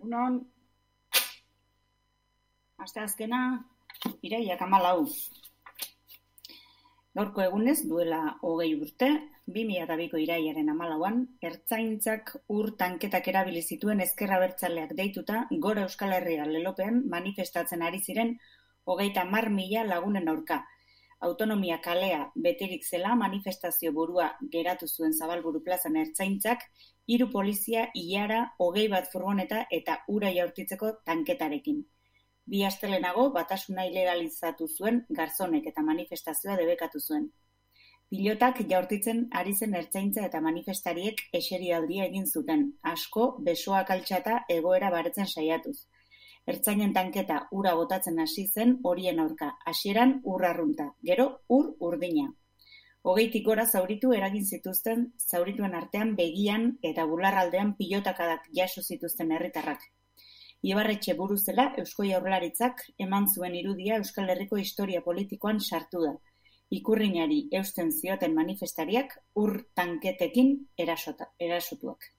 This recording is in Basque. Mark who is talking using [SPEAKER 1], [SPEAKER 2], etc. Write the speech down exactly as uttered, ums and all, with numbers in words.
[SPEAKER 1] Egunon, asteazkena, irailak hamalau. Gaurko egunez, duela hogei urte, bi mila biko irailaren hamalauan, ertzaintzak ur tanketak erabili zituen ezker abertzaleak deituta, Gora Euskal Herria lelopean manifestatzen ari ziren hogeita hamar mila lagunen aurka. Autonomia kalea beterik zela manifestazio burua geratu zuen Zabalburu plazan ertzaintzak, hiru polizia ilara hogei bat furgoneta eta ura jaurtitzeko tanketarekin. Bi astelehenago batasuna ilegalizatu zuen garzonek eta manifestazioa debekatu zuen. Pilotak jaurtitzen ari zen ertzaintza eta manifestariek eserialdia egin zuten, asko besoak altxata egoera baretzen saiatuz. Ertzainen tanketa ura botatzen hasi zen horien aurka, hasieran ur arrunta, gero ur urdina. Hogeitik gora zauritu eragin zituzten zaurituen artean begian eta bularraldean pilotakadak jaso zituzten herritarrak. Ibarretxe buru zela Eusko Jaurlaritzak eman zuen irudia Euskal Herriko historia politikoan sartu da. Ikurrinari eusten zioten manifestariak ur tanketekin erasota, erasotuak.